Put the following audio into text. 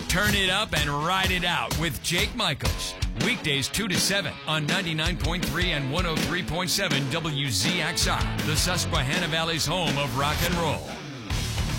Turn it up and ride it out with Jake Michaels. Weekdays 2 to 7 on 99.3 and 103.7 WZXR, the Susquehanna Valley's home of rock and roll.